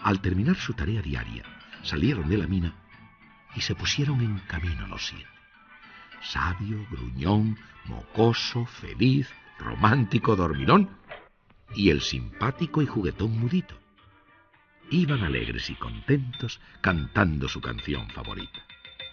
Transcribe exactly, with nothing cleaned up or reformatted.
Al terminar su tarea diaria, salieron de la mina y se pusieron en camino los siete. Sabio, gruñón, mocoso, feliz, romántico, dormilón y el simpático y juguetón Mudito. Iban alegres y contentos cantando su canción favorita.